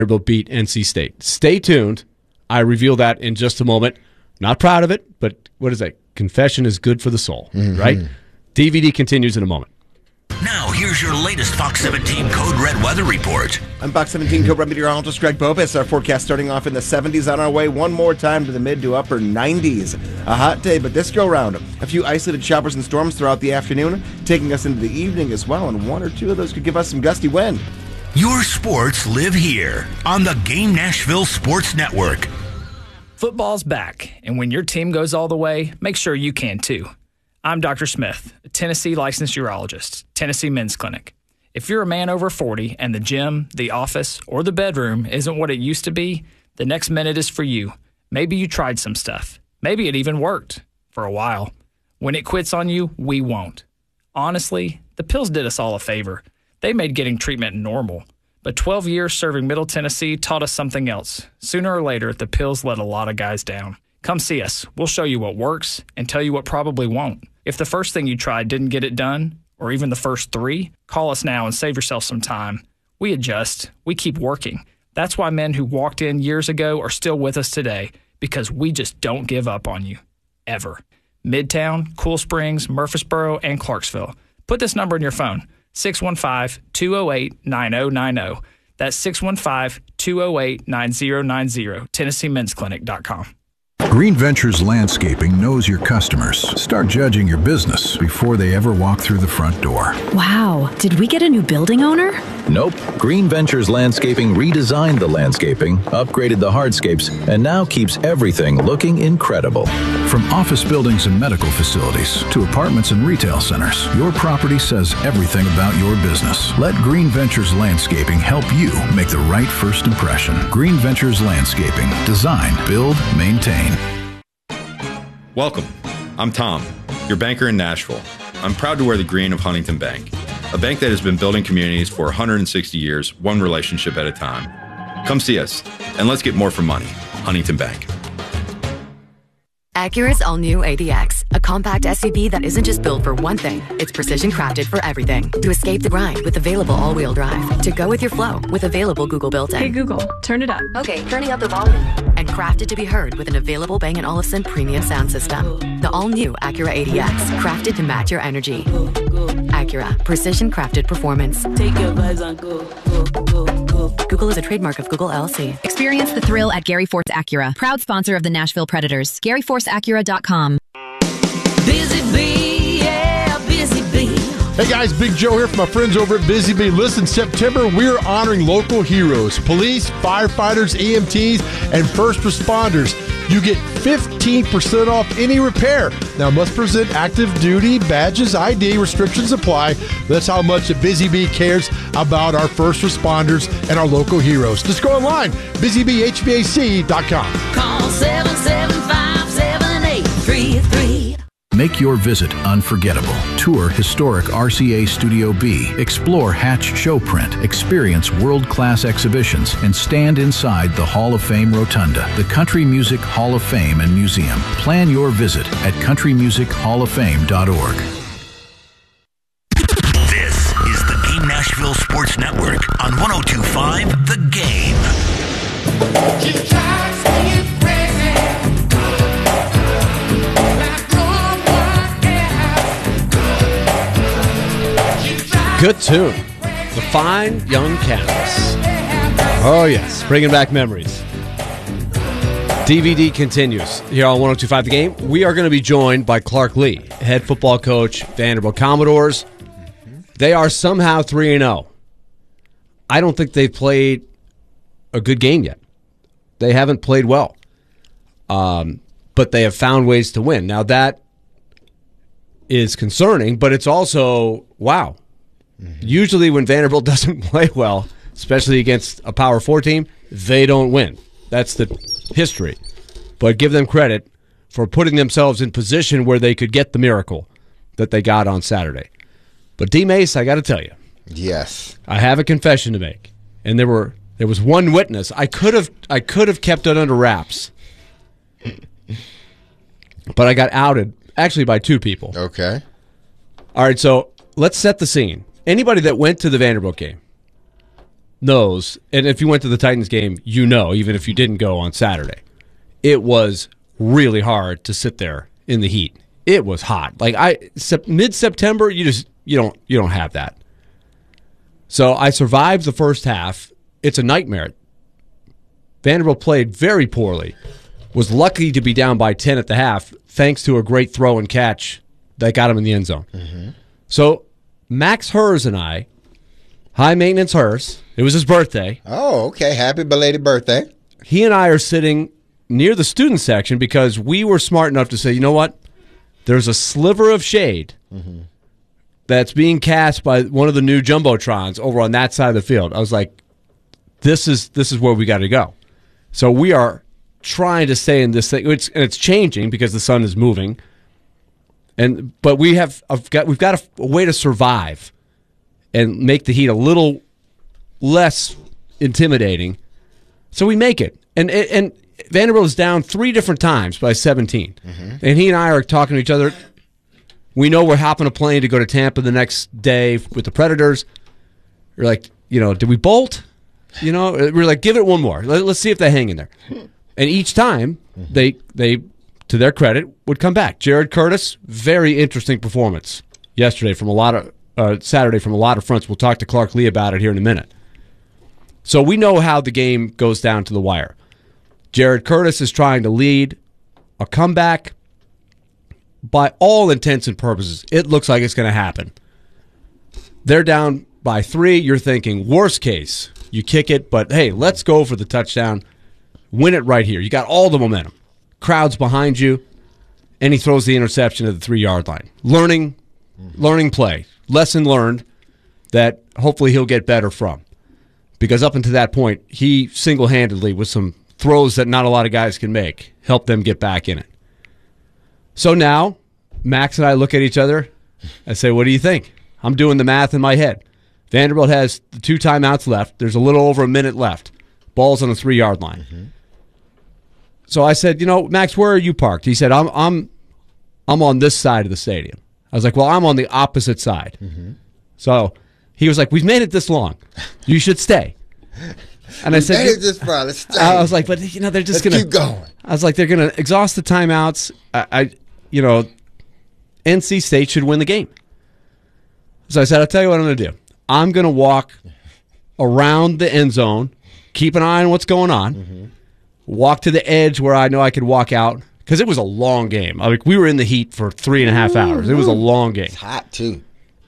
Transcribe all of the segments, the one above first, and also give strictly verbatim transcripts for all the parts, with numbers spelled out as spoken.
Vanderbilt beat N C State. Stay tuned. I reveal that in just a moment. Not proud of it, but what is that? Confession is good for the soul, mm-hmm. right? D V D continues in a moment. Now, here's your latest Fox seventeen Code Red weather report. I'm Fox seventeen Code Red meteorologist Greg Bobis. Our forecast starting off in the seventies on our way one more time to the mid to upper nineties. A hot day, but this go round, a few isolated showers and storms throughout the afternoon, taking us into the evening as well, and one or two of those could give us some gusty wind. Your sports live here on the Game Nashville Sports Network. Football's back, and when your team goes all the way, make sure you can too. I'm Doctor Smith, a Tennessee licensed urologist, Tennessee Men's Clinic. If you're a man over forty and the gym, the office, or the bedroom isn't what it used to be, the next minute is for you. Maybe you tried some stuff. Maybe it even worked for a while. When it quits on you, we won't. Honestly, the pills did us all a favor. They made getting treatment normal. But twelve years serving Middle Tennessee taught us something else. Sooner or later, the pills let a lot of guys down. Come see us. We'll show you what works and tell you what probably won't. If the first thing you tried didn't get it done, or even the first three, call us now and save yourself some time. We adjust. We keep working. That's why men who walked in years ago are still with us today, because we just don't give up on you. Ever. Midtown, Cool Springs, Murfreesboro, and Clarksville. Put this number in your phone, six one five, two oh eight, nine oh nine oh. That's six one five, two oh eight, nine oh nine oh, Tennessee Men's Clinic dot com. Green Ventures Landscaping knows your customers. Start judging your business before they ever walk through the front door. Wow, did we get a new building owner? Nope. Green Ventures Landscaping redesigned the landscaping, upgraded the hardscapes, and now keeps everything looking incredible. From office buildings and medical facilities to apartments and retail centers, your property says everything about your business. Let Green Ventures Landscaping help you make the right first impression. Green Ventures Landscaping. Design, build, maintain. Welcome. I'm Tom, your banker in Nashville. I'm proud to wear the green of Huntington Bank, a bank that has been building communities for one hundred sixty years, one relationship at a time. Come see us, and let's get more for money. Huntington Bank. Acura's all-new A D X, a compact S U V that isn't just built for one thing, it's precision-crafted for everything. To escape the grind with available all-wheel drive. To go with your flow with available Google built-in. Hey Google, turn it up. Okay, turning up the volume. And crafted to be heard with an available Bang and Olufsen premium sound system. The all-new Acura A D X, crafted to match your energy. Acura, precision-crafted performance. Take your vibes on go, go, go, go. Google is a trademark of Google L L C. Experience the thrill at Gary Force Acura, proud sponsor of the Nashville Predators. Gary Force Acura dot com. Busy Bee, yeah, Busy Bee. Hey guys, Big Joe here from my friends over at Busy Bee. Listen, September, we're honoring local heroes, police, firefighters, E M Ts, and first responders. You get fifteen percent off any repair. Now, must present active duty badges, I D, restrictions apply. That's how much the Busy Bee cares about our first responders and our local heroes. Just go online, busy bee h v a c dot com. Call seven seven five, seven eight three three. Make your visit unforgettable. Tour historic R C A Studio B. Explore Hatch Showprint. Experience world-class exhibitions and stand inside the Hall of Fame Rotunda, the Country Music Hall of Fame and Museum. Plan your visit at country music hall of fame dot org. This is the Game Nashville Sports Network on one oh two point five The Game. Good tune. The Fine Young Cannabis. Oh, yes. Bringing back memories. D V D continues here on one oh two point five The Game. We are going to be joined by Clark Lee, head football coach, Vanderbilt Commodores. They are somehow three and oh. I don't think they've played a good game yet. They haven't played well. Um, but they have found ways to win. Now, that is concerning, but it's also, wow. Mm-hmm. Usually when Vanderbilt doesn't play well, especially against a Power Four team, they don't win. That's the history. But give them credit for putting themselves in position where they could get the miracle that they got on Saturday. But D. Mace, I got to tell you. Yes. I have a confession to make. And there were there was one witness. I could have I could have kept it under wraps. But I got outed, actually by two people. Okay. All right, so let's set the scene. Anybody that went to the Vanderbilt game, knows, and if you went to the Titans game, you know, even if you didn't go on Saturday, it was really hard to sit there in the heat. It was hot. Like I sep- mid-September, you just you don't you don't have that. So I survived the first half. It's a nightmare. Vanderbilt played very poorly. Was lucky to be down by ten at the half, thanks to a great throw and catch that got him in the end zone. Mm-hmm. So Max Hers and I, high maintenance Hers, it was his birthday. Oh, okay. Happy belated birthday. He and I are sitting near the student section because we were smart enough to say, you know what? There's a sliver of shade mm-hmm. that's being cast by one of the new Jumbotrons over on that side of the field. I was like, this is this is where we got to go. So we are trying to stay in this thing. It's, and it's changing because the sun is moving. And but we have I've got we've got a, a way to survive and make the heat a little less intimidating. So we make it. And and Vanderbilt is down three different times by seventeen. Mm-hmm. And he and I are talking to each other. We know we're hopping a plane to go to Tampa the next day with the Predators. We're like, you know, did we bolt? You know, we're like, give it one more. Let, let's see if they hang in there. And each time, mm-hmm. they they, to their credit, would come back. Jared Curtis, very interesting performance yesterday from a lot of uh, Saturday from a lot of fronts. We'll talk to Clark Lee about it here in a minute. So we know how the game goes down to the wire. Jared Curtis is trying to lead a comeback. By all intents and purposes, it looks like it's going to happen. They're down by three. You're thinking, worst case, you kick it, but hey, let's go for the touchdown. Win it right here. You got all the momentum. Crowd's behind you, and he throws the interception at the three-yard line. Learning, learning play. Lesson learned that hopefully he'll get better from. Because up until that point, he single-handedly, with some throws that not a lot of guys can make, helped them get back in it. So now, Max and I look at each other. I say, what do you think? I'm doing the math in my head. Vanderbilt has the two timeouts left. There's a little over a minute left. Ball's on the three-yard line. Mm-hmm. So I said, you know, Max, where are you parked? He said, I'm I'm I'm on this side of the stadium. I was like, well, I'm on the opposite side. Mm-hmm. So he was like, we've made it this long. You should stay. And I we said, made it this far. Let's stay. I was like, but you know, they're just going to keep going. I was like, they're going to exhaust the timeouts. I, I, you know, N C State should win the game. So I said, I'll tell you what I'm going to do. I'm going to walk around the end zone, keep an eye on what's going on, mm-hmm. walk to the edge where I know I could walk out, because it was a long game. I mean, we were in the heat for three and a half hours. It was a long game. It's hot, too.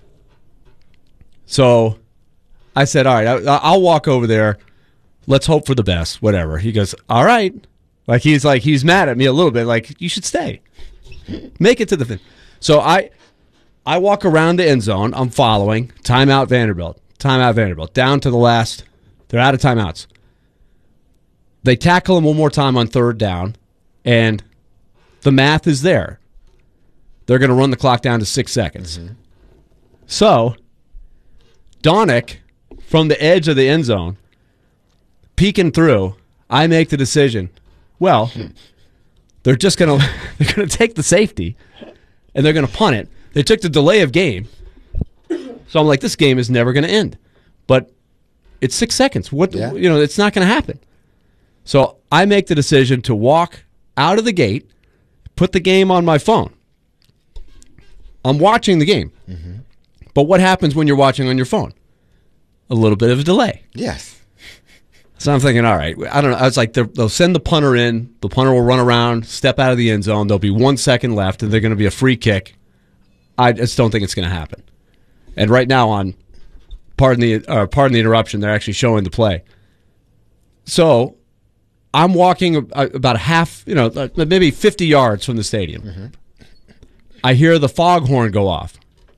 So I said, all right, I, I'll walk over there. Let's hope for the best, whatever. He goes, all right. Like, he's like, he's mad at me a little bit. Like, you should stay. Make it to the fin. So I I walk around the end zone. I'm following. Timeout Vanderbilt. Timeout Vanderbilt. Down to the last. They're out of timeouts. They tackle him one more time on third down, and the math is there. They're going to run the clock down to six seconds. Mm-hmm. So, Donick, from the edge of the end zone, peeking through, I make the decision, well, they're just going to they're going to take the safety, and they're going to punt it. They took the delay of game. So I'm like, this game is never going to end. But it's six seconds. What yeah. you know, it's not going to happen. So I make the decision to walk out of the gate, put the game on my phone. I'm watching the game. Mm-hmm. But what happens when you're watching on your phone? A little bit of a delay. Yes. So I'm thinking, all right, I don't know. I was like, they'll send the punter in. The punter will run around, step out of the end zone. There'll be one second left, and they're going to be a free kick. I just don't think it's going to happen. And right now on, pardon the uh, pardon the interruption, they're actually showing the play. So I'm walking about a half, you know, maybe fifty yards from the stadium. Mm-hmm. I hear the foghorn go off.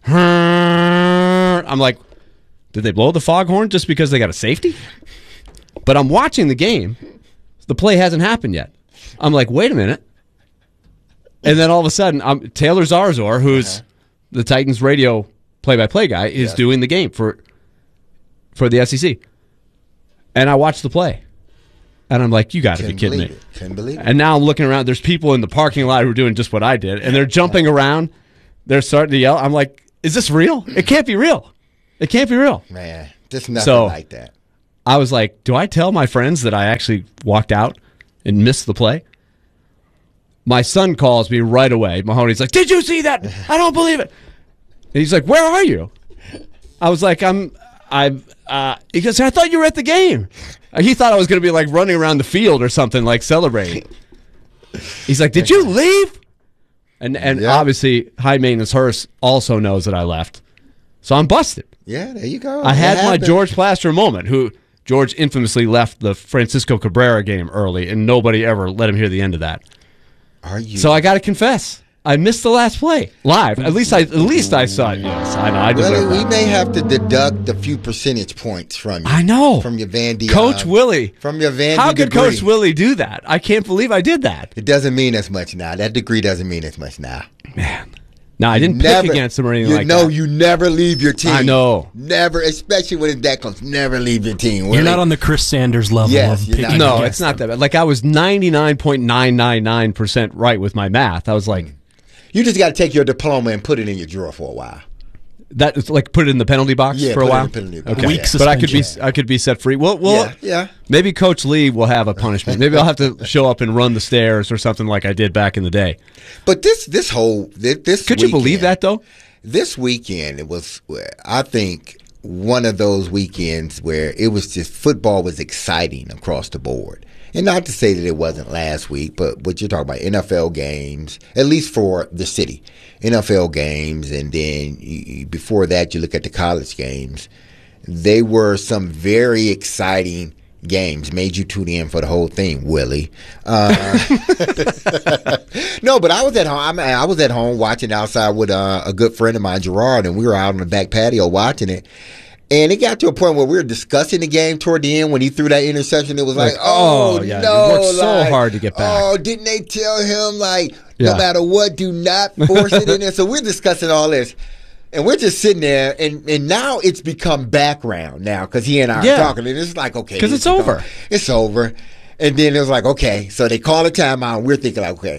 I'm like, did they blow the foghorn just because they got a safety? But I'm watching the game. The play hasn't happened yet. I'm like, wait a minute. And then all of a sudden, I'm, Taylor Zarzor, who's uh-huh. the Titans radio play-by-play guy, is yeah. doing the game for for the S E C. And I watched the play. And I'm like, you got to be kidding me. It. Couldn't believe it. And now I'm looking around. There's people in the parking lot who are doing just what I did. And they're jumping around. They're starting to yell. I'm like, is this real? It can't be real. It can't be real. Man, just nothing so, like that. I was like, do I tell my friends that I actually walked out and missed the play? My son calls me right away. Mahoney's like, did you see that? I don't believe it. And he's like, where are you? I was like, I'm, I'm, uh, he goes, I thought you were at the game. He thought I was going to be like running around the field or something, like celebrating. He's like, did you leave? And and Yeah. obviously, High Maintenance Hearst also knows that I left. So I'm busted. Yeah, there you go. I had That my happened. George Plaster moment, who George infamously left the Francisco Cabrera game early, and nobody ever let him hear the end of that. Are you? So I got to confess, I missed the last play live. At least I at least I saw it. Yes, I know. I deserve Well, we that. may have to deduct a few percentage points from you. I know. From your Vandy. Coach uh, Willie. From your Vandy How could degree. Coach Willie do that? I can't believe I did that. It doesn't mean as much now. That degree doesn't mean as much now. Man. No, I didn't Never- pick against him or anything you like know, that. you never leave your team. I know. Never, especially when it's that close. Never leave your team. You're Willie. not on the Chris Sanders level Yes, of you're picking not. No, against it's not them. that bad. Like, I was ninety-nine point nine nine nine percent right with my math. I was like, You just got to take your diploma and put it in your drawer for a while. that is like put it in the penalty box Yeah, for a put it in while. the penalty box. Okay. Week But I could be suspension. I could be set free. Well, well, Yeah, yeah. maybe Coach Lee will have a punishment. Maybe I'll have to show up and run the stairs or something like I did back in the day. But this this whole this, this Could you believe weekend- that though? This weekend, it was, I think, one of those weekends where it was just football was exciting across the board. And not to say that it wasn't last week, but what you're talking about, N F L games, at least for the city, N F L games, and then you, before that, you look at the college games. They were some very exciting games. Made you tune in for the whole thing, Willie. Uh, no, but I was at home. I, mean, I was at home watching outside with uh, a good friend of mine, Gerard, and we were out on the back patio watching it. And it got to a point where we were discussing the game toward the end when he threw that interception. It was like, Like, oh, oh, yeah, no. it worked so like, hard to get back. Oh, didn't they tell him, like, Yeah. no matter what, do not force it in there? So we're discussing all this. And we're just sitting there, and, and now it's become background now because he and I Yeah. are talking. And it's like, okay. 'Cause it's become- over. It's over. And then it was like, okay. So they call a timeout. And we're thinking, like, okay,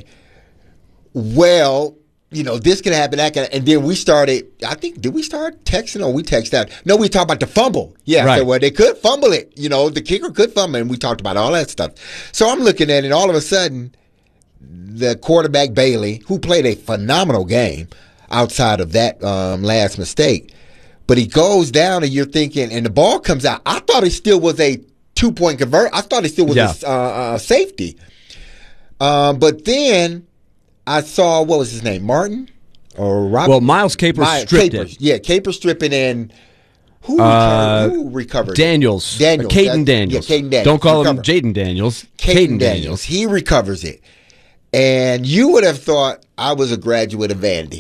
well, you know, this can happen, that can. And then we started, I think, did we start texting or we texted out? No, we talked about the fumble. Yeah. Right. So, well, they could fumble it. You know, the kicker could fumble. And we talked about all that stuff. So I'm looking at it, and all of a sudden, the quarterback, Bailey, who played a phenomenal game, outside of that um, last mistake. But he goes down and you're thinking, and the ball comes out. I thought it still was a two-point convert. I thought it still was Yeah. a uh, uh, safety. Um, but then I saw, what was his name, Martin? Or Robert? Well, Miles Capers Miles stripped Capers. it. Yeah, Capers stripping and who, Uh, recovered, who recovered? it? Daniels. Daniels. Caden That's- Daniels. Yeah, Caden Daniels. Don't call Recovered. him Jaden Daniels. Caden Caden Daniels. Daniels. He recovers it. And you would have thought I was a graduate of Vandy.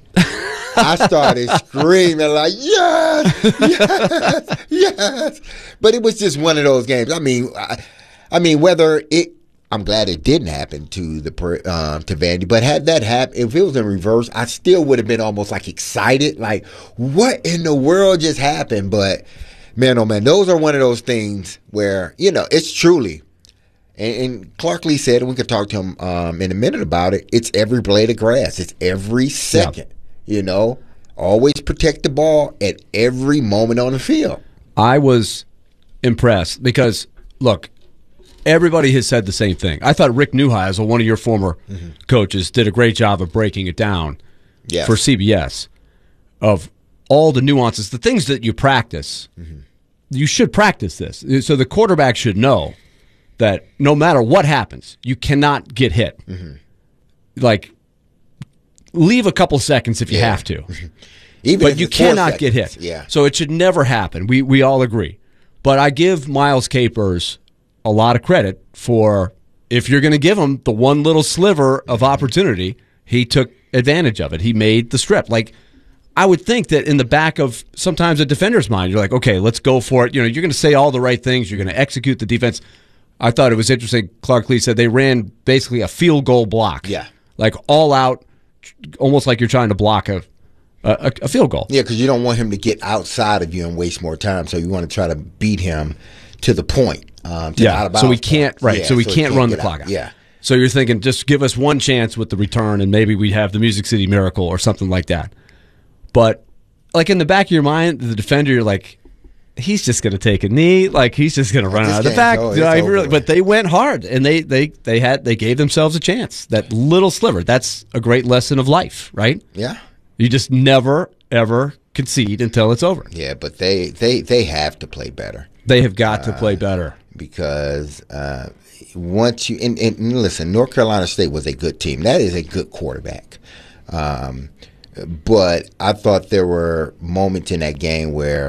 I started screaming like, yes, yes, yes. But it was just one of those games. I mean, I, I mean, whether it, I'm glad it didn't happen to the per- um, to Vandy. But had that happened, if it was in reverse, I still would have been almost like excited, like, what in the world just happened? But man, oh man, those are one of those things where, you know, it's truly. And, and Clark Lee said, and we could talk to him um, in a minute about it, it's every blade of grass. It's every second. You know, always protect the ball at every moment on the field. I was impressed because, look, everybody has said the same thing. I thought Rick Neuheisel, one of your former mm-hmm. coaches, did a great job of breaking it down yes. for C B S of all the nuances, the things that you practice. Mm-hmm. You should practice this. So the quarterback should know that no matter what happens, you cannot get hit. Mm-hmm. Like, leave a couple seconds if you yeah. have to. Even but you cannot get hit. Yeah. So it should never happen. We we all agree. But I give Miles Capers a lot of credit for, if you're going to give him the one little sliver of opportunity, he took advantage of it. He made the strip. Like, I would think that in the back of sometimes a defender's mind, you're like, okay, let's go for it. You know, you're going to say all the right things. You're going to execute the defense. I thought it was interesting. Clark Lee said they ran basically a field goal block. Yeah. Like all out, almost like you're trying to block a a, a field goal. Yeah, because you don't want him to get outside of you and waste more time. So you want to try to beat him to the point. Um, to the out Yeah. of So we bounds can't point. right. Yeah, so we he can't run the get clock out. out. Yeah. So you're thinking, just give us one chance with the return, and maybe we have the Music City Miracle or something like that. But like in the back of your mind, the defender, you're like, he's just going to take a knee, like he's just going to run This out of the game's back. over. You know, It's I over really, with. but they went hard, and they they they had they gave themselves a chance. That little sliver. That's a great lesson of life, right? Yeah. You just never ever concede until it's over. Yeah, but they they they have to play better. They have got to play better because uh, once you and, and listen, North Carolina State was a good team. That is a good quarterback. Um, but I thought there were moments in that game where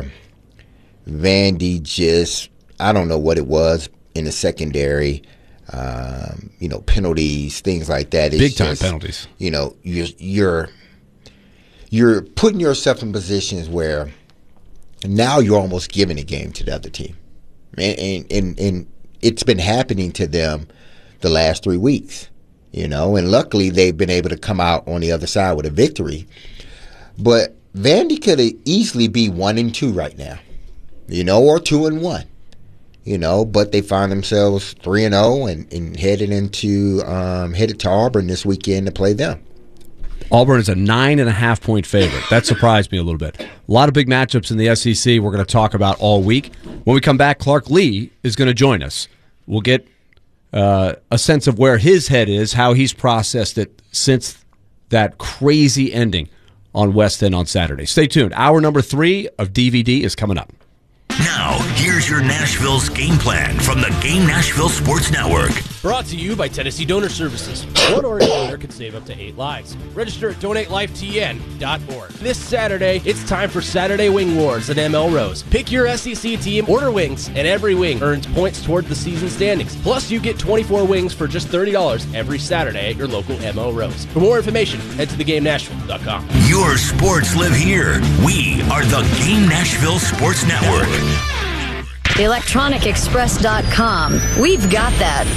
Vandy just, I don't know what it was in the secondary, um, you know, penalties, things like that. It's Big time just, penalties. You know, you're you're you're putting yourself in positions where now you're almost giving a game to the other team, and and and, and it's been happening to them the last three weeks. You know, and luckily they've been able to come out on the other side with a victory. But Vandy could easily be one and two right now, you know, or two and one, you know. But they find themselves three and zero and and headed into um, headed to Auburn this weekend to play them. Auburn is a nine and a half point favorite. That surprised me a little bit. A lot of big matchups in the S E C we're going to talk about all week. When we come back, Clark Lee is going to join us. We'll get uh, a sense of where his head is, how he's processed it since that crazy ending on West End on Saturday. Stay tuned. Hour number three of D V D is coming up. Now, here's your Nashville's game plan from the Game Nashville Sports Network. Brought to you by Tennessee Donor Services. One organ donor can save up to eight lives. Register at donate life T N dot org. This Saturday, it's time for Saturday Wing Wars at M L Rose. Pick your S E C team, order wings, and every wing earns points toward the season standings. Plus, you get twenty-four wings for just thirty dollars every Saturday at your local M L Rose. For more information, head to the game nashville dot com. Your sports live here. We are the Game Nashville Sports Network. electronic express dot com. We've got that.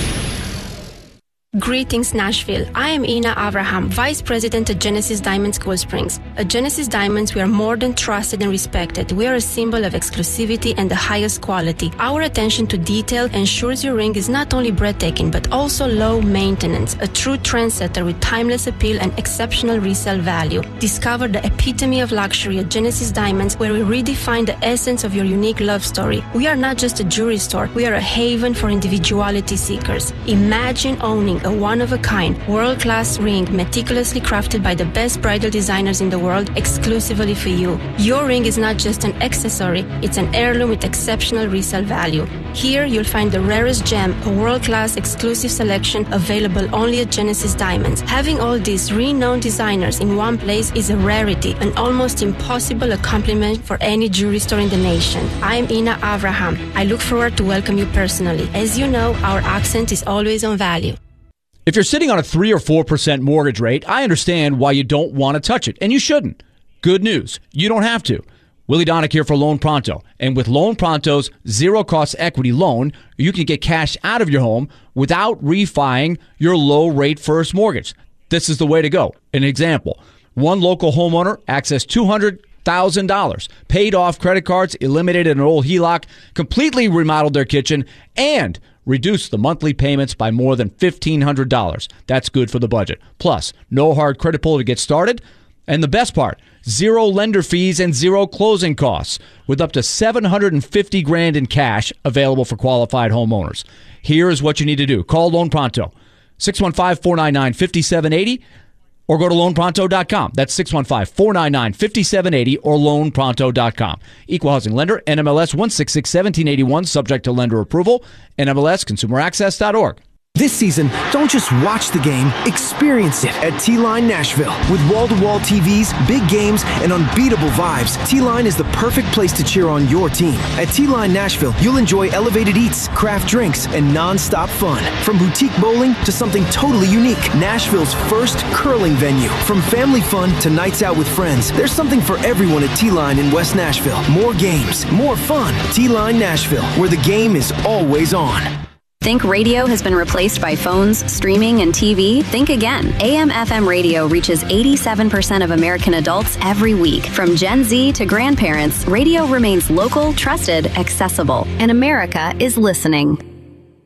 Greetings, Nashville. I am Ina Avraham, Vice President at Genesis Diamonds Cool Springs. At Genesis Diamonds, we are more than trusted and respected. We are a symbol of exclusivity and the highest quality. Our attention to detail ensures your ring is not only breathtaking, but also low maintenance, a true trendsetter with timeless appeal and exceptional resale value. Discover the epitome of luxury at Genesis Diamonds, where we redefine the essence of your unique love story. We are not just a jewelry store, we are a haven for individuality seekers. Imagine owning a one-of-a-kind, world-class ring meticulously crafted by the best bridal designers in the world exclusively for you. Your ring is not just an accessory, it's an heirloom with exceptional resale value. Here, you'll find the rarest gem, a world-class exclusive selection available only at Genesis Diamonds. Having all these renowned designers in one place is a rarity, an almost impossible accomplishment for any jewelry store in the nation. I'm Ina Avraham. I look forward to welcome you personally. As you know, our accent is always on value. If you're sitting on a three or four percent mortgage rate, I understand why you don't want to touch it, and you shouldn't. Good news, you don't have to. Willie Donick here for Loan Pronto. And with Loan Pronto's zero-cost equity loan, you can get cash out of your home without refining your low-rate first mortgage. This is the way to go. An example, one local homeowner accessed two hundred thousand dollars, paid off credit cards, eliminated an old H E L O C, completely remodeled their kitchen, and reduce the monthly payments by more than fifteen hundred dollars. That's good for the budget. Plus, no hard credit pull to get started. And the best part, zero lender fees and zero closing costs, with up to seven hundred fifty grand in cash available for qualified homeowners. Here is what you need to do. Call Loan Pronto, six one five, four nine nine, five seven eight zero, or go to loan pronto dot com. That's six one five, four nine nine, five seven eight zero or loan pronto dot com. Equal housing lender, N M L S one six six, one seven eight one, subject to lender approval, N M L S consumer access dot org. This season, don't just watch the game, experience it at T-Line Nashville. With wall-to-wall T Vs, big games, and unbeatable vibes, T-Line is the perfect place to cheer on your team. At T-Line Nashville, you'll enjoy elevated eats, craft drinks, and non-stop fun. From boutique bowling to something totally unique, Nashville's first curling venue. From family fun to nights out with friends, there's something for everyone at T-Line in West Nashville. More games, more fun. T-Line Nashville, where the game is always on. Think radio has been replaced by phones, streaming, and T V? Think again. A M F M radio reaches eighty-seven percent of American adults every week. From Gen Z to grandparents, radio remains local, trusted, accessible, and America is listening.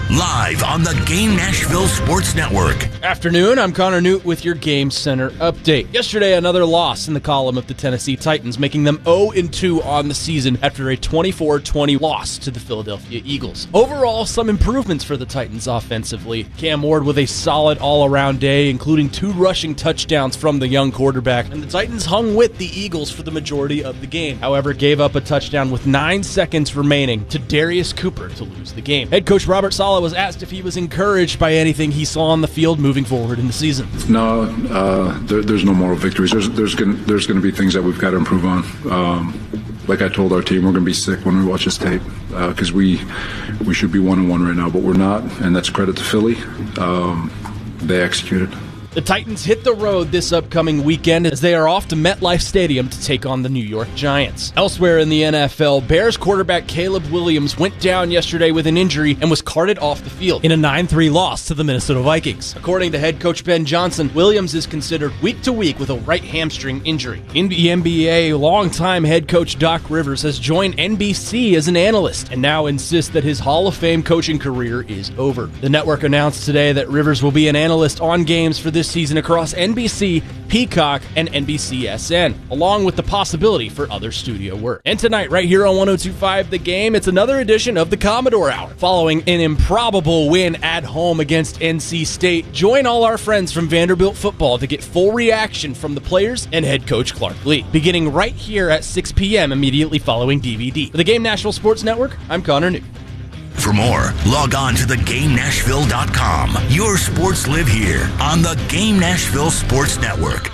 live on the Game Nashville Sports Network. Afternoon, I'm Connor Newt with your Game Center update. Yesterday, another loss in the column of the Tennessee Titans, making them oh and two on the season after a twenty-four twenty loss to the Philadelphia Eagles. Overall, some improvements for the Titans offensively. Cam Ward with a solid all-around day, including two rushing touchdowns from the young quarterback, and the Titans hung with the Eagles for the majority of the game. However, gave up a touchdown with nine seconds remaining to Darius Cooper to lose the game. Head coach Robert Saleh was asked if he was encouraged by anything he saw on the field moving forward in the season. No, uh, there, there's no moral victories. There's there's going there's going to be things that we've got to improve on. Um, like I told our team, we're going to be sick when we watch this tape because uh, we we should be one and one right now, but we're not, and that's credit to Philly. Um, they executed. The Titans hit the road this upcoming weekend as they are off to MetLife Stadium to take on the New York Giants. Elsewhere in the N F L, Bears quarterback Caleb Williams went down yesterday with an injury and was carted off the field in a nine three loss to the Minnesota Vikings. According to head coach Ben Johnson, Williams is considered week to week with a right hamstring injury. In the N B A, longtime head coach Doc Rivers has joined N B C as an analyst and now insists that his Hall of Fame coaching career is over. The network announced today that Rivers will be an analyst on games for this season across N B C, Peacock, and N B C S N, along with the possibility for other studio work. And tonight, right here on one oh two point five The Game, it's another edition of the Commodore Hour. Following an improbable win at home against N C State, join all our friends from Vanderbilt football to get full reaction from the players and head coach Clark Lee, beginning right here at six p.m. immediately following D V D. For the Game Nashville Sports Network, I'm Connor Newt. For more, log on to the game nashville dot com. Your sports live here on the Game Nashville Sports Network.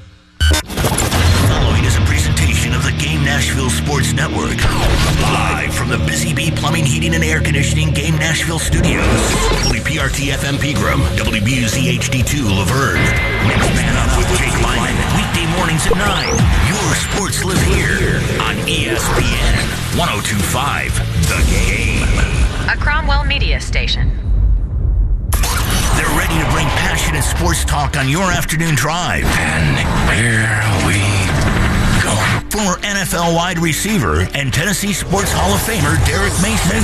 Following is a presentation of the Game Nashville Sports Network. Live from the Busy Bee Plumbing, Heating, and Air Conditioning Game Nashville Studios. W P R T F M Pegram, W B U Z H D two Laverne. Next Man Up with Jake Lyman. Weekday mornings at nine. Your sports live here on E S P N one oh two point five The Game. A Cromwell Media Station. They're ready to bring passionate sports talk on your afternoon drive. And here we go. Former N F L wide receiver and Tennessee Sports Hall of Famer Derek Mason.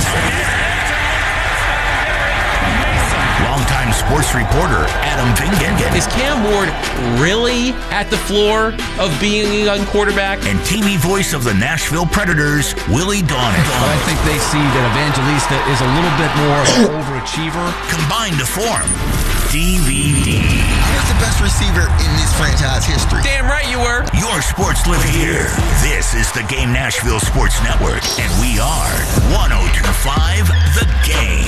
Longtime sports reporter Adam Vingan. Is Cam Ward really at the floor of being a young quarterback? And T V voice of the Nashville Predators, Willie Donick. But I think they see that Evangelista is a little bit more of an overachiever. Combined to form D V D. I was the best receiver in this franchise history. Damn right you were. Your sports live here. This is the Game Nashville Sports Network, and we are one oh two point five The Game.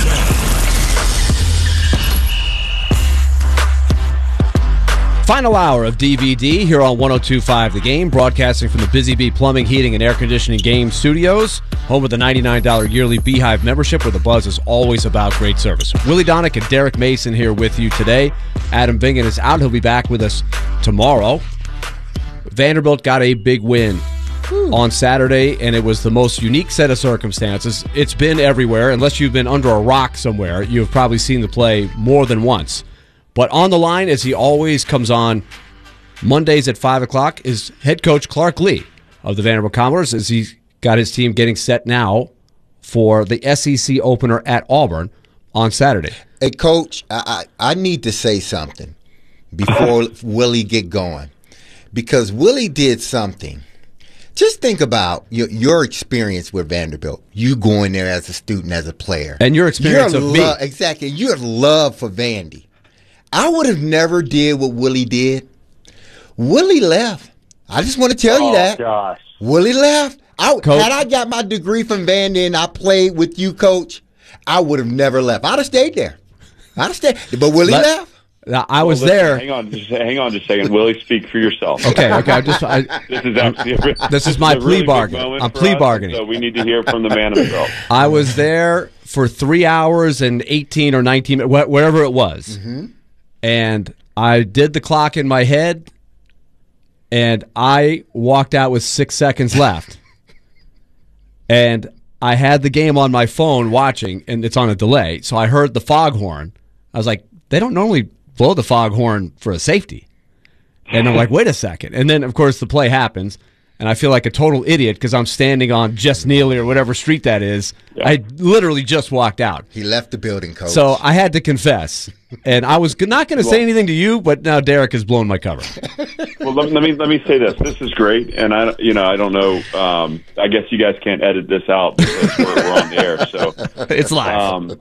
Final hour of D V D here on one oh two point five The Game, broadcasting from the Busy Bee Plumbing, Heating, and Air Conditioning Game Studios, home of the ninety-nine dollars yearly Beehive membership, where the buzz is always about great service. Willie Donick and Derek Mason here with you today. Adam Vingan is out. He'll be back with us tomorrow. Vanderbilt got a big win on Saturday, and it was the most unique set of circumstances. It's been everywhere. Unless you've been under a rock somewhere, you've probably seen the play more than once. But on the line, as he always comes on Mondays at five o'clock, is head coach Clark Lee of the Vanderbilt Commodores, as he's got his team getting set now for the S E C opener at Auburn on Saturday. Hey, Coach, I, I, I need to say something before Willie get going, because Willie did something. Just think about your, your experience with Vanderbilt. You going there as a student, as a player. And your experience your of lo- me. Exactly. Your love for Vandy. I would have never did what Willie did. Willie left. I just want to tell you oh, that. Gosh. Willie left. I, Coach, had I got my degree from Vandy and I played with you, Coach, I would have never left. I'd have stayed there. I'd have stayed. But Willie Let, left. Now, I was well, listen, there. Hang on, just hang on, just a second. Willie, speak for yourself. Okay, okay. I'm just. I, this is actually a, this, this is a my really plea big bargain. moment I'm for plea us, bargaining. So we need to hear from the man himself. I was there for three hours and eighteen or nineteen, whatever it was, mm-hmm. and I did the clock in my head, and I walked out with six seconds left. And I had the game on my phone watching, and it's on a delay, so I heard the foghorn. I was like, they don't normally blow the foghorn for a safety. And I'm like, wait a second. And then, of course, the play happens, and I feel like a total idiot because I'm standing on Jess Neely or whatever street that is. Yeah. I literally just walked out. He left the building, Coach. So I had to confess, and I was not going to say anything to you, but now Derek has blown my cover. Well, let, let me let me say this. This is great, and I, you know, I don't know. Um, I guess you guys can't edit this out because we're, we're on the air, so it's live. Um,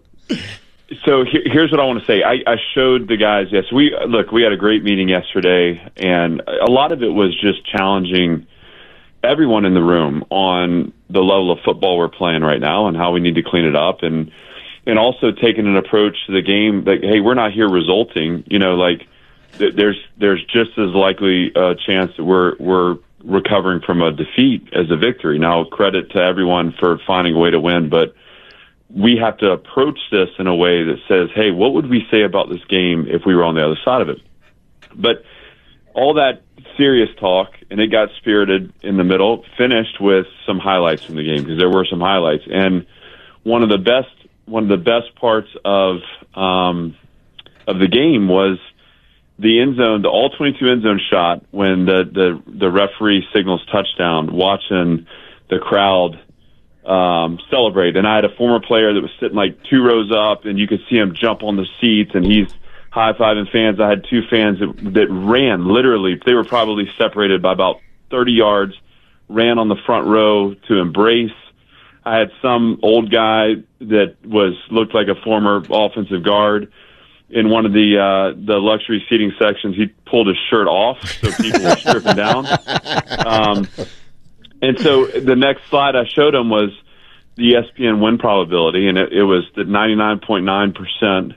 so he, here's what I want to say. I, I showed the guys. Yes, we look. We had a great meeting yesterday, and a lot of it was just challenging everyone in the room on the level of football we're playing right now and how we need to clean it up, and and also taking an approach to the game that, hey, we're not here resulting. You know, like th- there's there's just as likely a chance that we're we're recovering from a defeat as a victory. Now, credit to everyone for finding a way to win, but we have to approach this in a way that says, hey, what would we say about this game if we were on the other side of it? But all that serious talk, and it got spirited in the middle, finished with some highlights from the game, because there were some highlights. And one of the best one of the best parts of um, of the game was the end zone, the all twenty-two end zone shot when the, the, the referee signals touchdown, watching the crowd um, celebrate. And I had a former player that was sitting like two rows up, and you could see him jump on the seats, and he's high-fiving fans. I had two fans that, that ran, literally, they were probably separated by about thirty yards, ran on the front row to embrace. I had some old guy that was looked like a former offensive guard in one of the uh, the luxury seating sections. He pulled his shirt off, so people were stripping down. Um, and so the next slide I showed him was the E S P N win probability, and it, it was the ninety-nine point nine percent,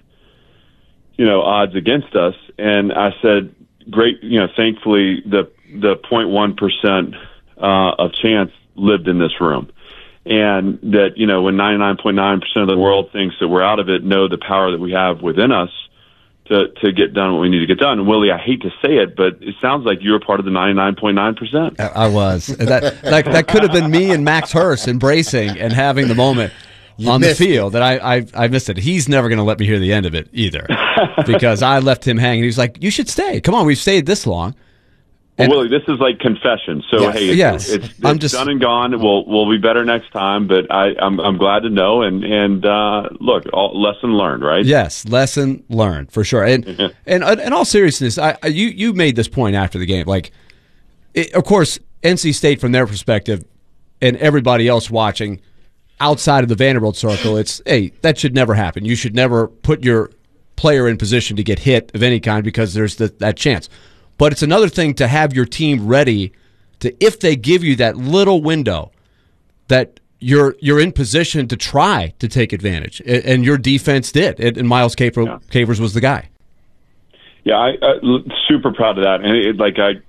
you know, odds against us. And I said, great, you know, thankfully the the zero point one percent uh, of chance lived in this room. And that, you know, when ninety-nine point nine percent of the world thinks that we're out of it, know the power that we have within us to to get done what we need to get done. And Willie, I hate to say it, but it sounds like you were part of the ninety-nine point nine percent. I was. That, that that could have been me and Max Hurst embracing and having the moment you on the field. That I, I I missed it. He's never going to let me hear the end of it either, because I left him hanging. He was like, "You should stay. Come on, we've stayed this long." Well, Willie, this is like confession. So yes, hey, it's, yes. it's, it's I'm just, done and gone. We'll we'll be better next time. But I, I'm I'm glad to know. And and uh, look, all, lesson learned, right? Yes, lesson learned for sure. And and in all seriousness, I, I you you made this point after the game. Like, it, of course, N C State from their perspective, and everybody else watching outside of the Vanderbilt circle, it's hey, that should never happen. You should never put your player in position to get hit of any kind because there's the, that chance. But it's another thing to have your team ready to, if they give you that little window, that you're you're in position to try to take advantage. And your defense did. And Miles Caper, yeah. Capers was the guy. Yeah, I uh, super proud of that. And it, like I,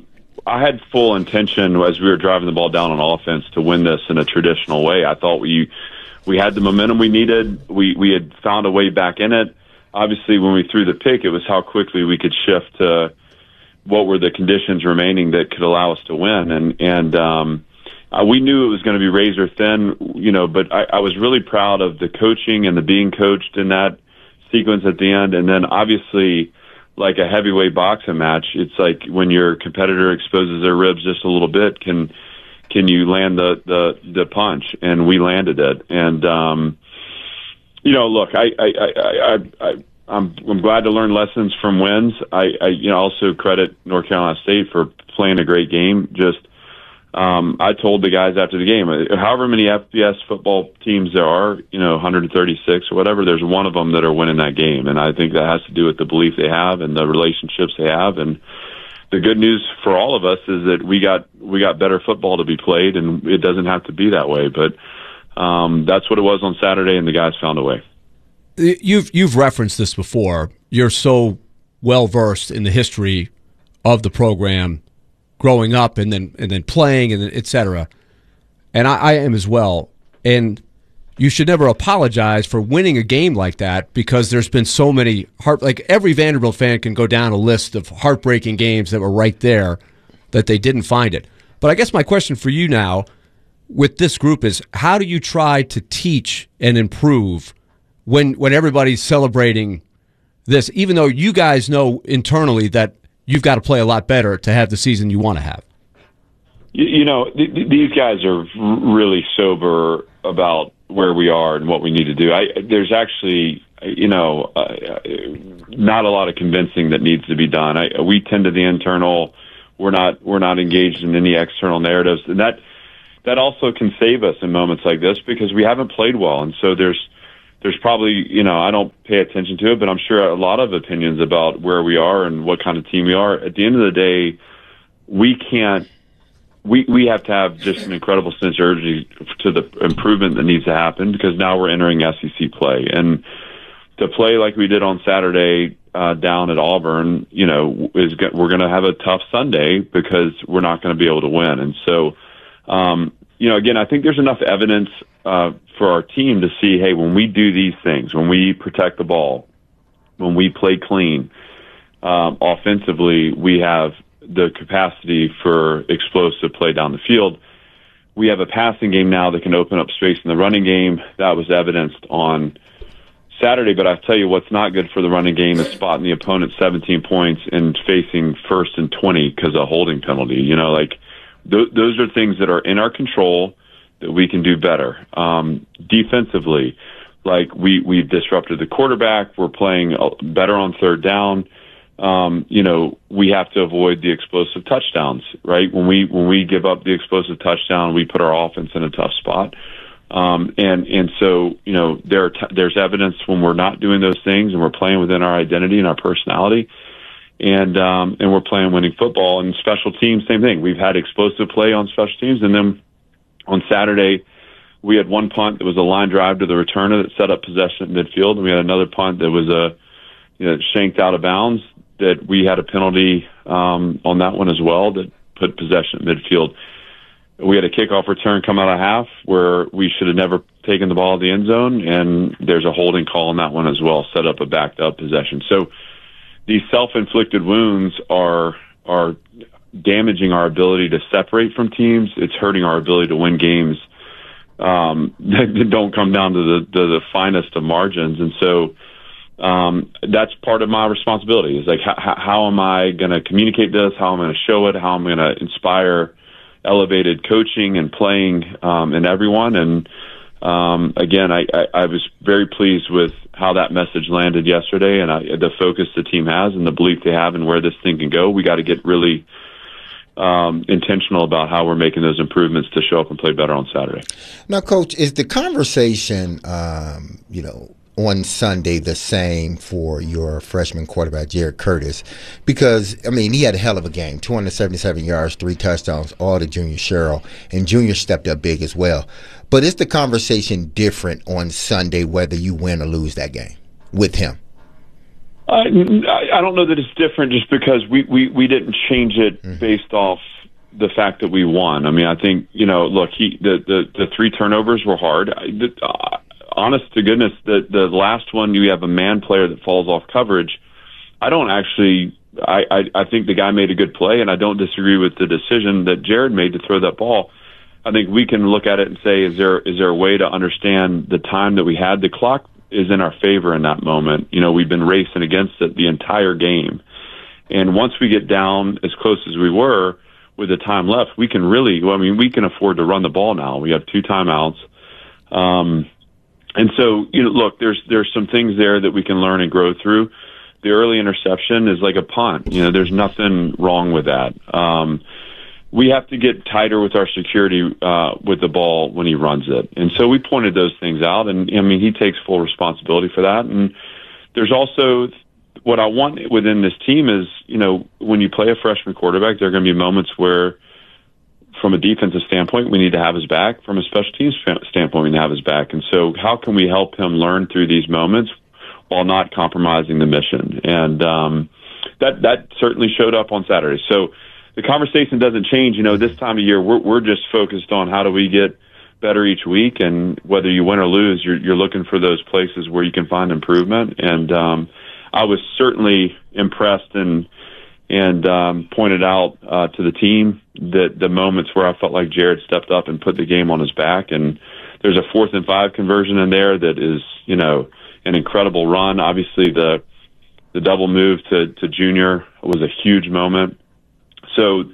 I had full intention as we were driving the ball down on offense to win this in a traditional way. I thought we we had the momentum we needed. We we had found a way back in it. Obviously, when we threw the pick, it was how quickly we could shift to what were the conditions remaining that could allow us to win. And, and, um, uh, we knew it was going to be razor thin, you know, but I, I was really proud of the coaching and the being coached in that sequence at the end. And then obviously, like a heavyweight boxing match, it's like when your competitor exposes their ribs just a little bit, can, can you land the, the, the punch? And we landed it. And, um, you know, look, I, I, I, I, I I'm, I'm glad to learn lessons from wins. I, I, you know, also credit North Carolina State for playing a great game. Just, um, I told the guys after the game, however many F B S football teams there are, you know, one hundred thirty-six or whatever, there's one of them that are winning that game. And I think that has to do with the belief they have and the relationships they have. And the good news for all of us is that we got, we got better football to be played, and it doesn't have to be that way. But, um, that's what it was on Saturday, and the guys found a way. You've you've referenced this before. You're so well versed in the history of the program, growing up and then and then playing and et cetera. And I, I am as well. And you should never apologize for winning a game like that, because there's been so many heart. Like every Vanderbilt fan can go down a list of heartbreaking games that were right there that they didn't find it. But I guess my question for you now, with this group, is how do you try to teach and improve when when everybody's celebrating this, even though you guys know internally that you've got to play a lot better to have the season you want to have? You, you know, th- th- these guys are r- really sober about where we are and what we need to do. I, there's actually, you know, uh, not a lot of convincing that needs to be done. I, we tend to the internal. We're not we're not engaged in any external narratives, and that that also can save us in moments like this because we haven't played well, and so there's there's probably, you know, I don't pay attention to it, but I'm sure a lot of opinions about where we are and what kind of team we are. At the end of the day, we can't. We we have to have just an incredible sense of urgency to the improvement that needs to happen because now we're entering S E C play. And to play like we did on Saturday uh, down at Auburn, you know, is we're going to have a tough Sunday because we're not going to be able to win. And so, um, you know, again, I think there's enough evidence uh, for our team to see, hey, when we do these things, when we protect the ball, when we play clean, um, offensively, we have the capacity for explosive play down the field. We have a passing game now that can open up space in the running game. That was evidenced on Saturday, but I tell you what's not good for the running game is spotting the opponent seventeen points and facing first and twenty because of a holding penalty. You know, like th- those are things that are in our control that we can do better. Um, defensively, like we, we've disrupted the quarterback. We're playing better on third down. Um, you know, we have to avoid the explosive touchdowns, right? When we when we give up the explosive touchdown, we put our offense in a tough spot. Um, and and so, you know, there are t- there's evidence when we're not doing those things and we're playing within our identity and our personality, and um, and we're playing winning football. And special teams, same thing. We've had explosive play on special teams, and then on Saturday we had one punt that was a line drive to the returner that set up possession at midfield, and we had another punt that was a you know shanked out of bounds. That we had a penalty um, on that one as well that put possession at midfield. We had a kickoff return come out of half where we should have never taken the ball at the end zone, and there's a holding call on that one as well, set up a backed up possession. So these self-inflicted wounds are are damaging our ability to separate from teams. It's hurting our ability to win games um, that don't come down to the, to the finest of margins. And so Um, that's part of my responsibility is like, how, how am I going to communicate this? How am I going to show it? How am I going to inspire elevated coaching and playing um, in everyone? And um, again, I, I, I was very pleased with how that message landed yesterday and I, the focus the team has and the belief they have in where this thing can go. We got to get really um, intentional about how we're making those improvements to show up and play better on Saturday. Now, Coach, is the conversation, um, you know, on Sunday the same for your freshman quarterback, Jared Curtis? Because, I mean, he had a hell of a game, two hundred seventy-seven yards, three touchdowns, all to Junior Sherrill, and Junior stepped up big as well. But is the conversation different on Sunday whether you win or lose that game with him? I, I don't know that it's different just because we, we, we didn't change it mm-hmm. based off the fact that we won. I mean, I think, you know, look, he the, the, the three turnovers were hard. I, the, uh, honest to goodness, the the last one, you have a man player that falls off coverage. I don't actually, I, I, I think the guy made a good play, and I don't disagree with the decision that Jared made to throw that ball. I think we can look at it and say, is there is there a way to understand the time that we had? The clock is in our favor in that moment. You know, we've been racing against it the entire game. And once we get down as close as we were with the time left, we can really, well, I mean, we can afford to run the ball now. We have two timeouts. Um, And so, you know, look, there's there's some things there that we can learn and grow through. The early interception is like a punt. You know, there's nothing wrong with that. Um, we have to get tighter with our security uh, with the ball when he runs it. And so we pointed those things out. And, I mean, he takes full responsibility for that. And there's also what I want within this team is, you know, when you play a freshman quarterback, there are going to be moments where, from a defensive standpoint, we need to have his back. From a special teams standpoint, we need to have his back. And so how can we help him learn through these moments while not compromising the mission? And um, that that certainly showed up on Saturday. So the conversation doesn't change. You know, this time of year, we're, we're just focused on how do we get better each week. And whether you win or lose, you're, you're looking for those places where you can find improvement. And um, I was certainly impressed and and um, pointed out uh, to the team that the moments where I felt like Jared stepped up and put the game on his back. And there's a fourth and five conversion in there that is, you know, an incredible run. Obviously, the the double move to, to Junior was a huge moment. So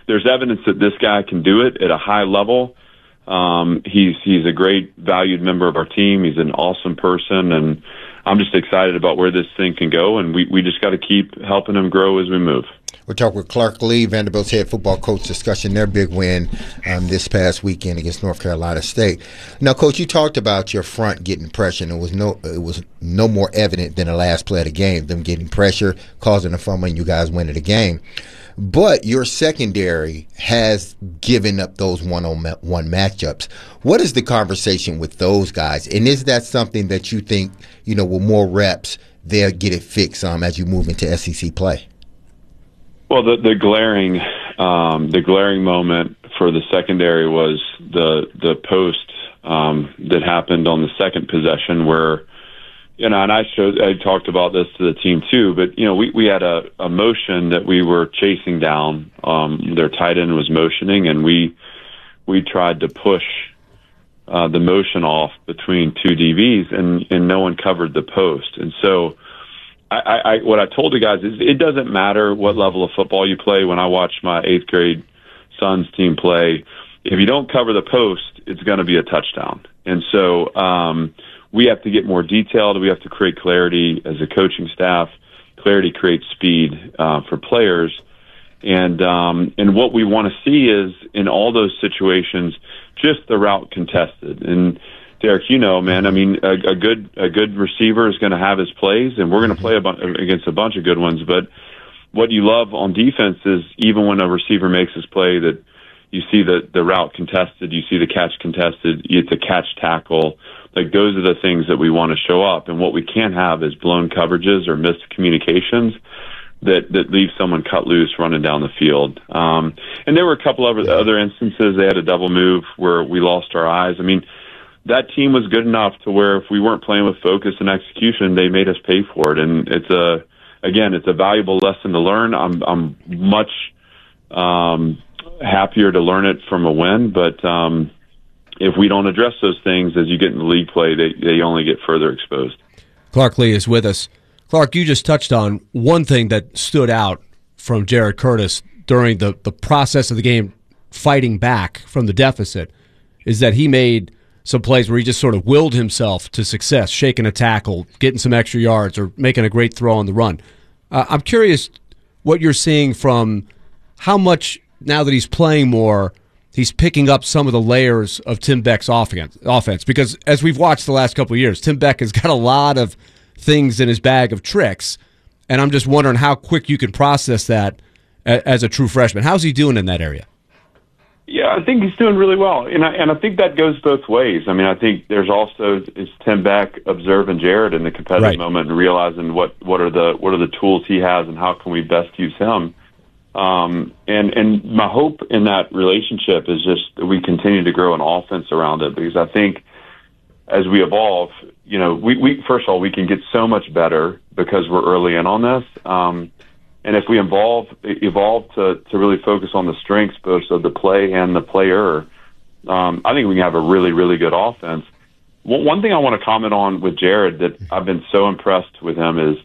there's evidence that this guy can do it at a high level. Um, he's he's a great valued member of our team. He's an awesome person, and I'm just excited about where this thing can go, and we, we just got to keep helping him grow as we move. We're talking with Clark Lea, Vanderbilt's head football coach, discussing their big win um, this past weekend against North Carolina State. Now, Coach, you talked about your front getting pressure, and it was no it was no more evident than the last play of the game, them getting pressure, causing a fumble, and you guys winning the game. But your secondary has given up those one-on-one matchups. What is the conversation with those guys? And is that something that you think, you know, with more reps, they'll get it fixed um, as you move into S E C play? Well, the, the glaring um, the glaring moment for the secondary was the the post um, that happened on the second possession where, you know, and I showed, I talked about this to the team too, but, you know, we, we had a, a motion that we were chasing down. Um, their tight end was motioning, and we we tried to push uh, the motion off between two D Bs, and, and no one covered the post. And so I, I, what I told the guys is it doesn't matter what level of football you play. When I watch my eighth grade son's team play, if you don't cover the post, it's going to be a touchdown. And so um, we have to get more detailed. We have to create clarity as a coaching staff. Clarity creates speed uh, for players. And um, and what we want to see is, in all those situations, just the route contested. And Derek, you know, man, I mean, a, a good a good receiver is going to have his plays, and we're going to play a bu- against a bunch of good ones. But what you love on defense is, even when a receiver makes his play, that you see the, the route contested, you see the catch contested, it's a catch tackle. Like, those are the things that we want to show up. And what we can't have is blown coverages or missed communications that, that leave someone cut loose running down the field. Um, and there were a couple of other instances. They had a double move where we lost our eyes. I mean, that team was good enough to where if we weren't playing with focus and execution, they made us pay for it. And it's a, again, it's a valuable lesson to learn. I'm, I'm much um, happier to learn it from a win, but um, if we don't address those things as you get into league play, they, they only get further exposed. Clark Lea is with us. Clark, you just touched on one thing that stood out from Jared Curtis during the, the process of the game, fighting back from the deficit, is that he made some plays where he just sort of willed himself to success, shaking a tackle, getting some extra yards, or making a great throw on the run. Uh, I'm curious what you're seeing from how much, now that he's playing more, he's picking up some of the layers of Tim Beck's offense. offense. Because as we've watched the last couple of years, Tim Beck has got a lot of things in his bag of tricks, and I'm just wondering how quick you can process that as a true freshman. How's he doing in that area? Yeah, I think he's doing really well, and I, and I think that goes both ways. I mean, I think there's also is Tim Beck observing Jared in the competitive right. moment and realizing what, what are the what are the tools he has and how can we best use him. Um, and and my hope in that relationship is just that we continue to grow an offense around it, because I think as we evolve, you know, we, we first of all we can get so much better because we're early in on this. Um, And if we evolve, evolve to, to really focus on the strengths both of the play and the player, um, I think we can have a really, really good offense. One thing I want to comment on with Jared that I've been so impressed with him is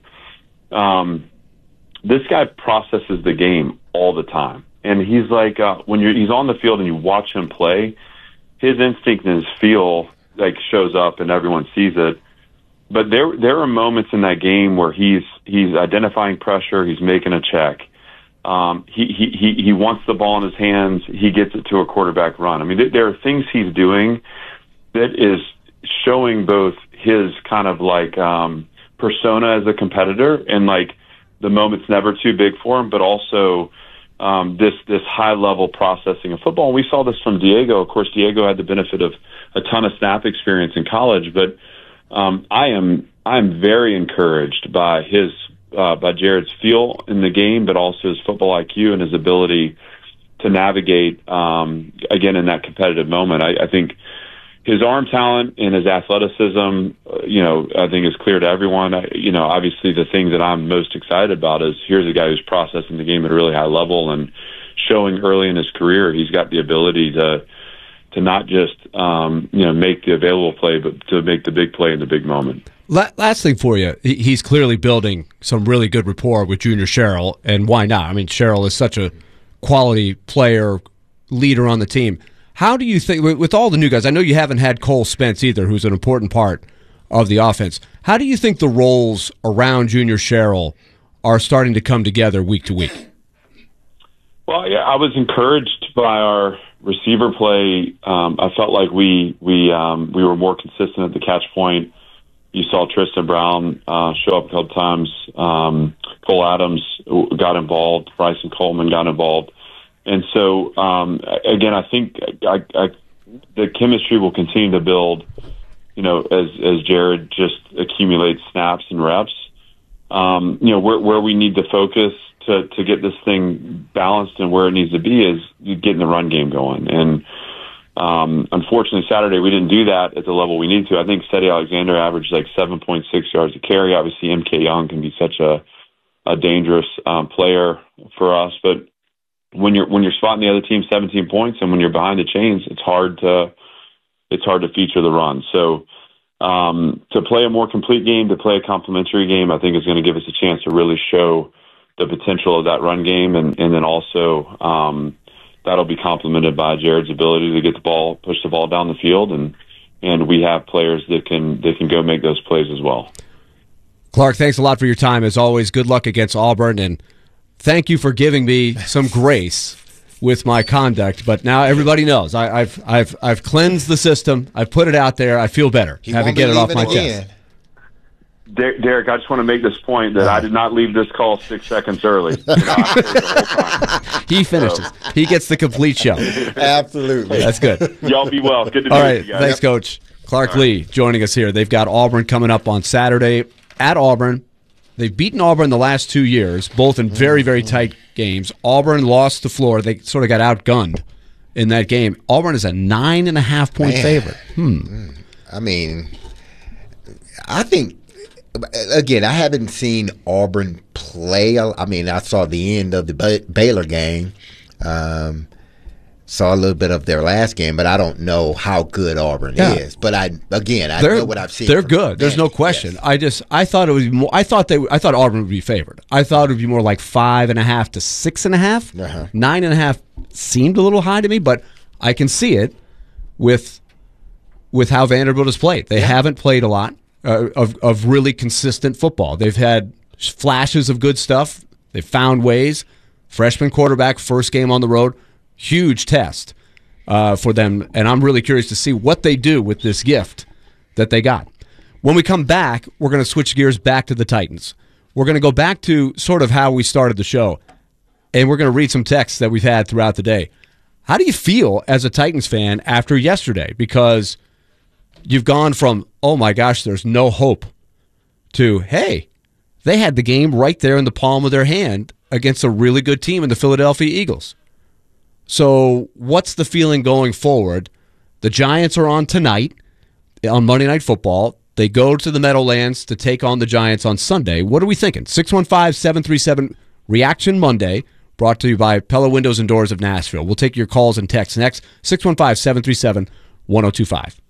um, this guy processes the game all the time. And he's like, uh, when you're, he's on the field and you watch him play, his instinct and his feel like shows up and everyone sees it. But there there are moments in that game where he's he's identifying pressure, he's making a check. Um, he, he, he, he wants the ball in his hands, he gets it to a quarterback run. I mean, th- there are things he's doing that is showing both his kind of like um, persona as a competitor, and like the moment's never too big for him, but also um, this this high level processing of football. And we saw this from Diego. Of course, Diego had the benefit of a ton of snap experience in college, but Um, I am I am very encouraged by his uh, by Jared's feel in the game, but also his football I Q and his ability to navigate um, again in that competitive moment. I, I think his arm talent and his athleticism, uh, you know, I think is clear to everyone. I, you know, obviously the thing that I'm most excited about is here's a guy who's processing the game at a really high level and showing early in his career he's got the ability to. to not just, um, you know, make the available play, but to make the big play in the big moment. Last thing for you, he's clearly building some really good rapport with Junior Sherrill, and why not? I mean, Sherrill is such a quality player, leader on the team. How do you think, with all the new guys, I know you haven't had Cole Spence either, who's an important part of the offense. How do you think the roles around Junior Sherrill are starting to come together week to week? Well, yeah, I was encouraged by our receiver play. Um, I felt like we we um, we were more consistent at the catch point. You saw Tristan Brown uh, show up a couple times. Um, Cole Adams got involved. Bryson Coleman got involved. And so, um, again, I think I, I, the chemistry will continue to build, you know, as, as Jared just accumulates snaps and reps. Um, you know, where, where we need to focus to, to get this thing balanced and where it needs to be is getting the run game going. And um, unfortunately, Saturday we didn't do that at the level we need to. I think Cedi Alexander averaged like seven point six yards a carry. Obviously, M K Young can be such a, a dangerous um, player for us, but when you're when you're spotting the other team seventeen points and when you're behind the chains, it's hard to it's hard to feature the run. So um, to play a more complete game, to play a complementary game, I think is going to give us a chance to really show the potential of that run game, and, and then also um, that'll be complemented by Jared's ability to get the ball, push the ball down the field, and and we have players that can that can go make those plays as well. Clark, thanks a lot for your time as always. Good luck against Auburn, and thank you for giving me some grace with my conduct. But now everybody knows I, I've I've I've cleansed the system. I've put it out there. I feel better having get it off my again. chest. Derek, I just want to make this point that I did not leave this call six seconds early. You know, I stayed the whole time. He finishes. So. He gets the complete show. Absolutely. That's good. Y'all be well. Good to All meet right. you guys. Thanks, Coach. Clark All Lee right. joining us here. They've got Auburn coming up on Saturday at Auburn. They've beaten Auburn the last two years, both in very, very tight games. Auburn lost to Florida. They sort of got outgunned in that game. Auburn is a nine and a half point Man. favorite. Hmm. I mean, I think, again, I haven't seen Auburn play. I mean, I saw the end of the Bay- Baylor game, um, saw a little bit of their last game, but I don't know how good Auburn Yeah. is. But I, again, I They're, know what I've seen. They're from good. There's them. no question. I just I thought it was more. I thought they. I thought Auburn would be favored. I thought it would be more like five and a half to six and a half. Uh-huh. Nine and a half seemed a little high to me, but I can see it with with how Vanderbilt has played. They yeah. haven't played a lot uh, of of really consistent football. They've had flashes of good stuff. They've found ways. Freshman quarterback, first game on the road, huge test. Uh, for them, and I'm really curious to see what they do with this gift that they got. When we come back, we're going to switch gears back to the Titans. We're going to go back to sort of how we started the show, and we're going to read some texts that we've had throughout the day. How do you feel as a Titans fan after yesterday? Because you've gone from, oh my gosh, there's no hope, to, hey, they had the game right there in the palm of their hand against a really good team in the Philadelphia Eagles. So what's the feeling going forward? The Giants are on tonight on Monday Night Football. They go to the Meadowlands to take on the Giants on Sunday. What are we thinking? six one five, seven three seven, Reaction Monday, brought to you by Pella Windows and Doors of Nashville. We'll take your calls and texts next. six one five, seven three seven, one oh two five.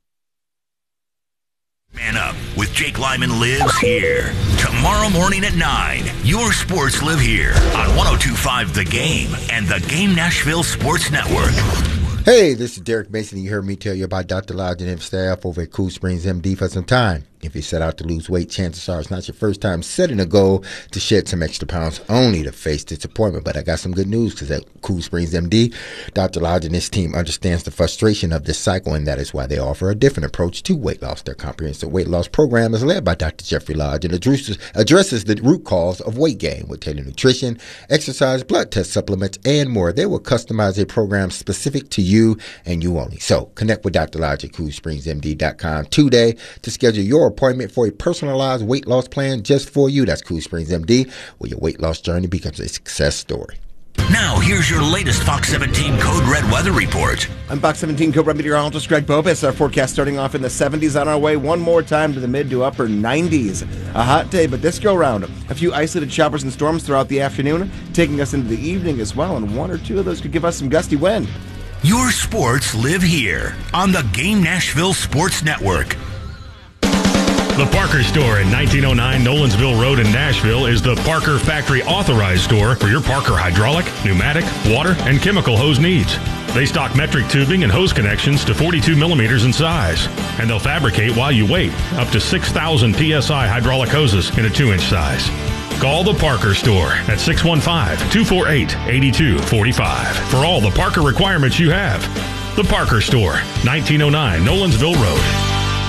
Man Up with Jake Lyman lives here. Tomorrow morning at nine, your sports live here on one oh two point five The Game and the Game Nashville Sports Network. Hey, this is Derek Mason. You heard me tell you about Doctor Lodge and his staff over at Cool Springs M D for some time. If you set out to lose weight, chances are it's not your first time setting a goal to shed some extra pounds only to face disappointment. But I got some good news, because at Cool Springs M D, Doctor Lodge and his team understands the frustration of this cycle, and that is why they offer a different approach to weight loss. Their comprehensive weight loss program is led by Doctor Jeffrey Lodge and addresses, addresses the root cause of weight gain with tailored nutrition, exercise, blood test supplements, and more. They will customize a program specific to you and you only. So connect with Doctor Lodge at cool springs m d dot com today to schedule your appointment for a personalized weight loss plan just for you. That's Cool Springs M D, where your weight loss journey becomes a success story. Now, here's your latest Fox seventeen Code Red weather report. I'm Fox seventeen Code Red meteorologist Greg Bopus. Our forecast starting off in the seventies on our way one more time to the mid to upper nineties. A hot day, but this go round, a few isolated showers and storms throughout the afternoon, taking us into the evening as well, and one or two of those could give us some gusty wind. Your sports live here on the Game Nashville Sports Network. The Parker Store in nineteen oh nine Nolensville Road in Nashville is the Parker Factory Authorized Store for your Parker hydraulic, pneumatic, water, and chemical hose needs. They stock metric tubing and hose connections to forty-two millimeters in size, and they'll fabricate while you wait up to six thousand P S I hydraulic hoses in a two inch size. Call the Parker Store at six one five, two four eight, eight two four five for all the Parker requirements you have. The Parker Store, nineteen oh nine Nolensville Road.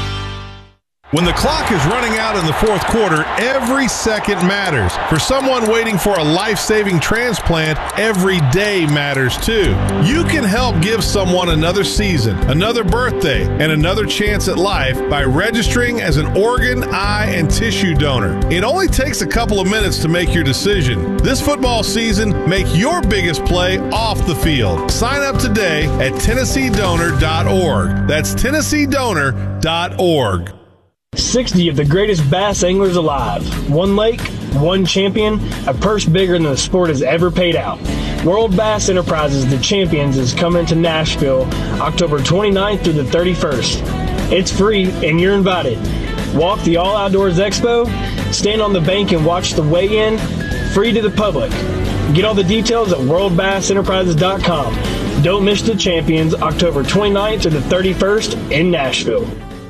When the clock is running out in the fourth quarter, every second matters. For someone waiting for a life-saving transplant, every day matters too. You can help give someone another season, another birthday, and another chance at life by registering as an organ, eye, and tissue donor. It only takes a couple of minutes to make your decision. This football season, make your biggest play off the field. Sign up today at Tennessee Donor dot org. That's Tennessee Donor dot org. sixty of the greatest bass anglers alive. One lake, one champion, a purse bigger than the sport has ever paid out. World Bass Enterprises, the Champions, is coming to Nashville October twenty-ninth through the thirty-first. It's free and you're invited. Walk the All Outdoors Expo, stand on the bank and watch the weigh-in, free to the public. Get all the details at world bass enterprises dot com. Don't miss the Champions October twenty-ninth through the thirty-first in Nashville.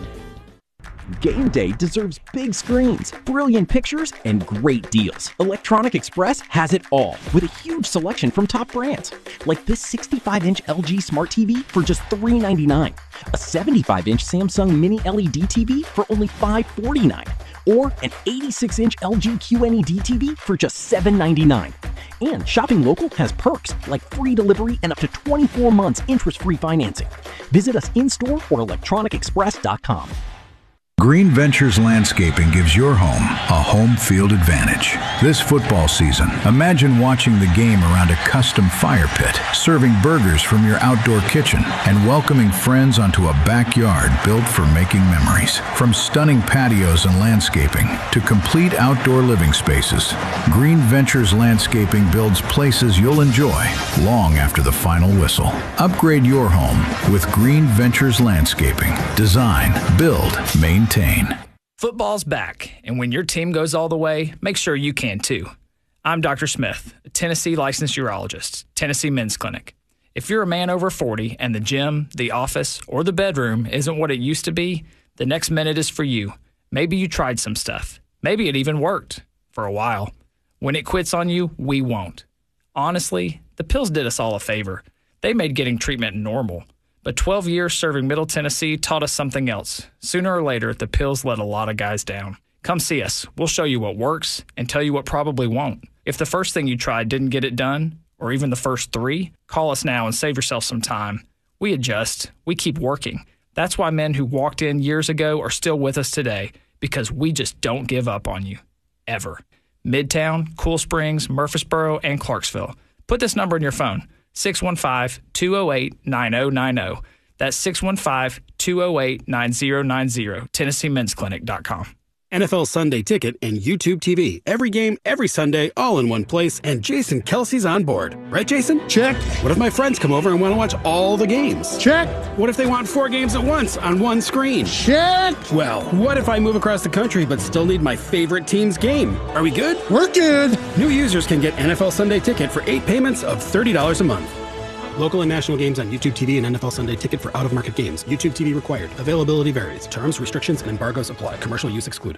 Game day deserves big screens, brilliant pictures, and great deals. Electronic Express has it all, with a huge selection from top brands. Like this sixty-five inch L G Smart T V for just three ninety-nine, a seventy-five inch Samsung Mini L E D T V for only five forty-nine, or an eighty-six inch L G Q N E D T V for just seven ninety-nine. And shopping local has perks like free delivery and up to twenty-four months interest-free financing. Visit us in-store or electronic express dot com. Green Ventures Landscaping gives your home a home field advantage. This football season, imagine watching the game around a custom fire pit, serving burgers from your outdoor kitchen, and welcoming friends onto a backyard built for making memories. From stunning patios and landscaping to complete outdoor living spaces, Green Ventures Landscaping builds places you'll enjoy long after the final whistle. Upgrade your home with Green Ventures Landscaping. Design, build, maintain. Football's back, and when your team goes all the way, make sure you can too. I'm Doctor Smith, a Tennessee licensed urologist, Tennessee Men's Clinic. If you're a man over forty and the gym, the office, or the bedroom isn't what it used to be, the next minute is for you. Maybe you tried some stuff. Maybe it even worked for a while. When it quits on you, we won't. Honestly, the pills did us all a favor. They made getting treatment normal. But twelve years serving Middle Tennessee taught us something else. Sooner or later, the pills let a lot of guys down. Come see us. We'll show you what works and tell you what probably won't. If the first thing you tried didn't get it done, or even the first three, call us now and save yourself some time. We adjust. We keep working. That's why men who walked in years ago are still with us today, because we just don't give up on you. Ever. Midtown, Cool Springs, Murfreesboro, and Clarksville. Put this number in your phone. six one five, two oh eight, nine oh nine oh. That's six one five, two oh eight, nine oh nine oh. Tennessee Men's Clinic dot com. N F L Sunday Ticket and YouTube T V. Every game, every Sunday, all in one place, and Jason Kelsey's on board. Right, Jason? Check. What if my friends come over and want to watch all the games? Check. What if they want four games at once on one screen? Check. Well, what if I move across the country but still need my favorite team's game? Are we good? We're good. New users can get N F L Sunday Ticket for eight payments of thirty dollars a month. Local and national games on YouTube T V and N F L Sunday Ticket for out-of-market games. YouTube T V required. Availability varies. Terms, restrictions, and embargoes apply. Commercial use excluded.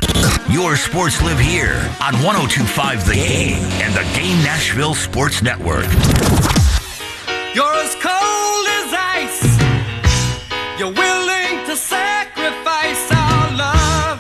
Your sports live here on one oh two point five The Game and the Game Nashville Sports Network. You're as cold as ice. You're willing to sacrifice our love.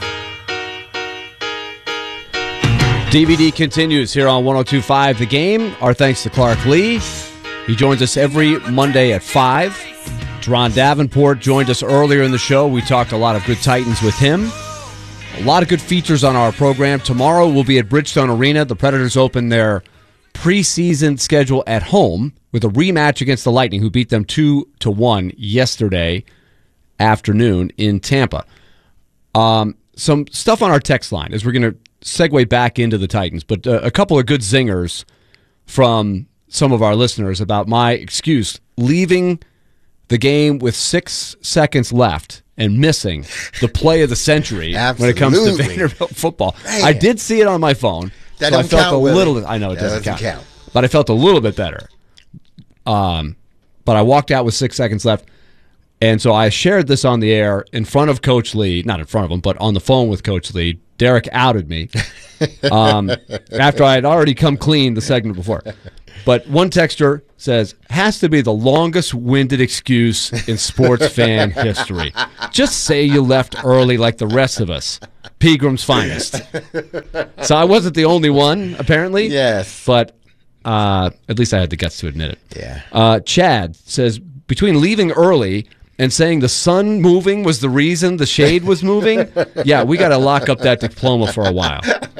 D V D continues here on one oh two point five The Game. Our thanks to Clark Lee. He joins us every Monday at five. Teron Davenport joined us earlier in the show. We talked a lot of good Titans with him. A lot of good features on our program. Tomorrow we'll be at Bridgestone Arena. The Predators open their preseason schedule at home with a rematch against the Lightning, who beat them two to one yesterday afternoon in Tampa. Um, some stuff on our text line as we're going to segue back into the Titans, but uh, a couple of good zingers from some of our listeners about my excuse leaving the game with six seconds left and missing the play of the century when it comes to Absolutely. Vanderbilt football. Man. I did see it on my phone. That so I don't felt count, a Willie. little. I know it That doesn't, doesn't count, count. but I felt a little bit better. Um, but I walked out with six seconds left, and so I shared this on the air in front of Coach Lee, not in front of him, but on the phone with Coach Lee. Derek outed me um, after I had already come clean the segment before. But one texter says, has to be the longest-winded excuse in sports fan history. Just say you left early like the rest of us. Peagram's finest. So I wasn't the only one, apparently. Yes. But uh, at least I had the guts to admit it. Yeah. Uh, Chad says, between leaving early and saying the sun moving was the reason the shade was moving, yeah, we got to lock up that diploma for a while.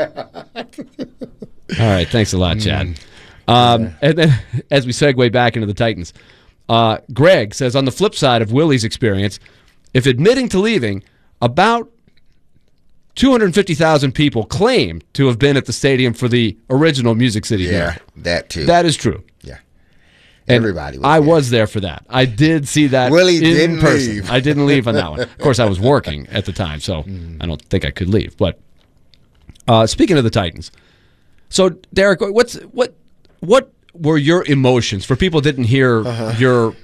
All right, thanks a lot, Chad. Mm. Um, and then as we segue back into the Titans, uh, Greg says, on the flip side of Willie's experience, if admitting to leaving, about two hundred fifty thousand people claim to have been at the stadium for the original Music City Yeah, Miracle. that too. That is true. Yeah. And Everybody was I there. was there for that. I did see that Willie in didn't person. leave. I didn't leave on that one. Of course, I was working at the time, so Mm. I don't think I could leave. But uh, speaking of the Titans, so Derek, what's what what were your emotions for people who didn't hear Uh-huh. your?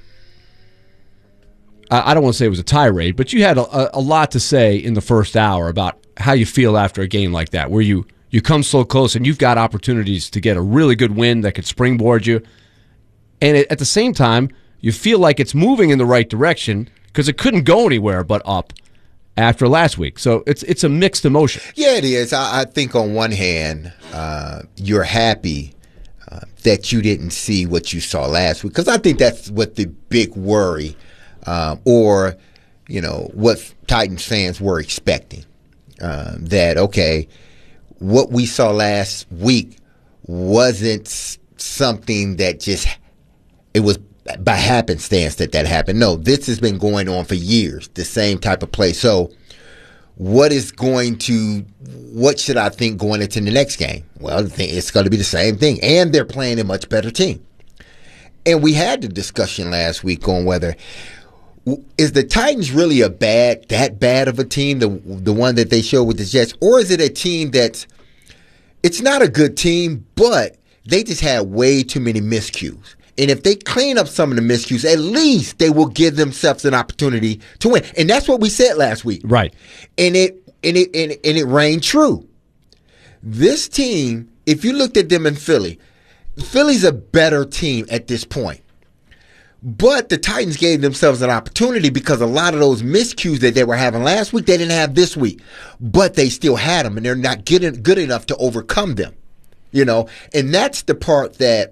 I I don't want to say it was a tirade, but you had a, a lot to say in the first hour about how you feel after a game like that, where you you come so close and you've got opportunities to get a really good win that could springboard you. And it, at the same time, you feel like it's moving in the right direction because it couldn't go anywhere but up after last week. So it's it's a mixed emotion. Yeah, it is. I, I think on one hand, uh, you're happy uh, that you didn't see what you saw last week, because I think that's what the big worry, um, or you know, what Titans fans were expecting. Uh, that okay, what we saw last week wasn't s- something that just it was by happenstance that that happened. No, this has been going on for years, the same type of play. So what is going to, what should I think going into the next game? Well, I think it's going to be the same thing. And they're playing a much better team. And we had the discussion last week on whether, is the Titans really a bad, that bad of a team, the the one that they showed with the Jets? Or is it a team that's, it's not a good team, but they just had way too many miscues. And if they clean up some of the miscues, at least they will give themselves an opportunity to win. And that's what we said last week. Right. And it and it and, and it rang true. This team, if you looked at them in Philly, Philly's a better team at this point. But the Titans gave themselves an opportunity because a lot of those miscues that they were having last week, they didn't have this week. But they still had them, and they're not getting good enough to overcome them. You know, and that's the part that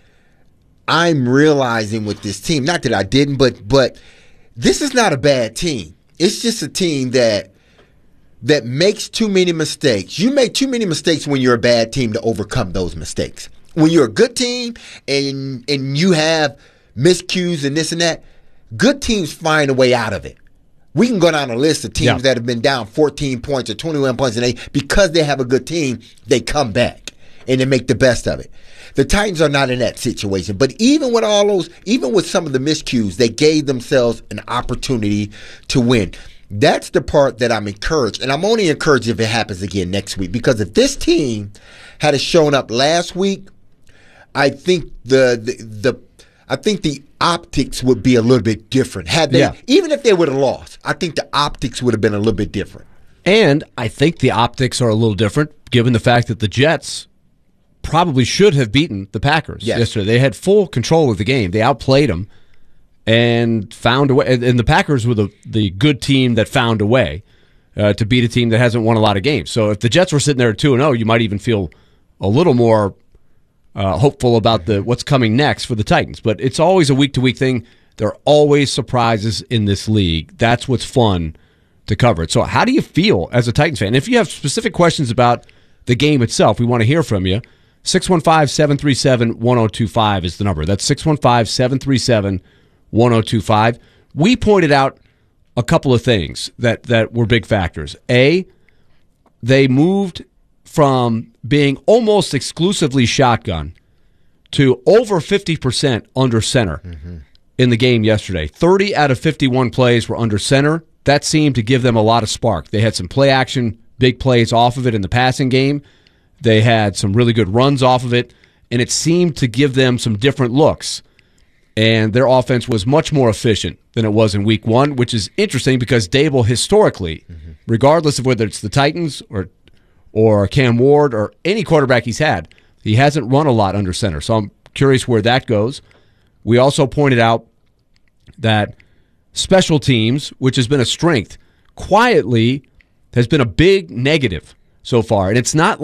I'm realizing with this team. Not that I didn't, but but this is not a bad team. It's just a team that that makes too many mistakes. You make too many mistakes when you're a bad team to overcome those mistakes. When you're a good team and and you have miscues and this and that, good teams find a way out of it. We can go down a list of teams Yeah. that have been down fourteen points or twenty-one points, and they, because they have a good team, they come back and they make the best of it. The Titans are not in that situation. But even with all those, even with some of the miscues, they gave themselves an opportunity to win. That's the part that I'm encouraged. And I'm only encouraged if it happens again next week. Because if this team had shown up last week, I think the the, the I think the optics would be a little bit different. Had they, Yeah. even if they would have lost, I think the optics would have been a little bit different. And I think the optics are a little different given the fact that the Jets probably should have beaten the Packers Yes. yesterday. They had full control of the game. They outplayed them and found a way. And and the Packers were the, the good team that found a way uh, to beat a team that hasn't won a lot of games. So if the Jets were sitting there at two and oh, you might even feel a little more uh, hopeful about the what's coming next for the Titans. But it's always a week-to-week thing. There are always surprises in this league. That's what's fun to cover it. So how do you feel as a Titans fan? And if you have specific questions about the game itself, we want to hear from you. six one five, seven three seven, one oh two five is the number. That's six one five, seven three seven, one oh two five. We pointed out a couple of things that, that were big factors. A, they moved from being almost exclusively shotgun to over fifty percent under center in the game yesterday. thirty out of fifty-one plays were under center that seemed to give them a lot of spark. They had some play action, big plays off of it in the passing game. They had some really good runs off of it, and it seemed to give them some different looks. And their offense was much more efficient than it was in week one, which is interesting because Dable historically, mm-hmm. regardless of whether it's the Titans or or Cam Ward or any quarterback he's had, he hasn't run a lot under center. So I'm curious where that goes. We also pointed out that special teams, which has been a strength, quietly has been a big negative so far. And it's not